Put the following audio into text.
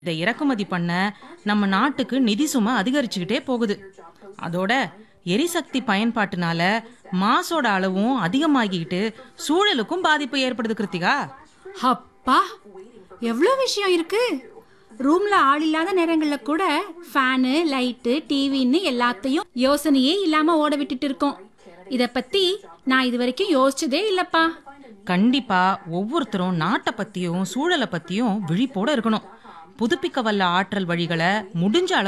இதை இறக்குமதி பண்ண நம்ம நாட்டுக்கு நிதி சுமை அதிகரிச்சுக்கிட்டே போகுது. அதோட எரிசக்தி பயன்பாட்டுனால மாசோட அளவும் அதிகமாகிட்டு சூழலுக்கும் பாதிப்பு ஏற்படுது கிருத்திகா. அப்பா, எவ்வளோ விஷயம் இருக்கு. ரூம்ல ஆள் இல்லாத நேரங்கள்ல கூட ஃபேனு, லைட்டு, டிவின்னு எல்லாத்தையும் யோசனையே இல்லாம ஓட விட்டுட்டு இருக்கோம். இத பத்தி நான் இது வரைக்கும் யோசிச்சதே இல்லப்பா. கண்டிப்பா ஒவ்வொருத்தரும் நாட்டை பத்தியும் சூழலை பத்தியும் விழிப்போட இருக்கணும். புதுப்பிக்க வல்ல ஆற்றல் வழிகளை முடிஞ்ச அளவு